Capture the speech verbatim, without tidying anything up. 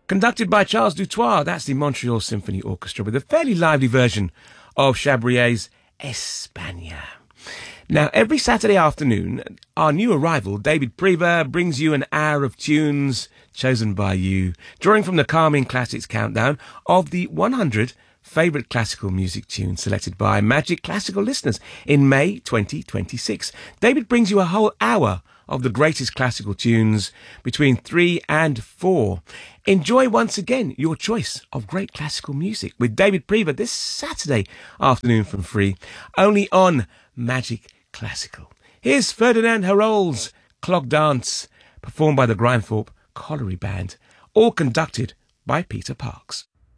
Conducted by Charles Dutoit, that's the Montreal Symphony Orchestra with a fairly lively version of Chabrier's España. Now, every Saturday afternoon, our new arrival, David Prever, brings you an hour of tunes chosen by you, drawing from the Calming Classics countdown of the one hundred favourite classical music tunes selected by Magic Classical listeners in May twenty twenty-six. David brings you a whole hour of the greatest classical tunes between three and four. Enjoy once again your choice of great classical music with David Prever this Saturday afternoon from three, only on Magic Classical. Here's Ferdinand Harold's Clog Dance, performed by the Grindthorpe Colliery Band, all conducted by Peter Parks.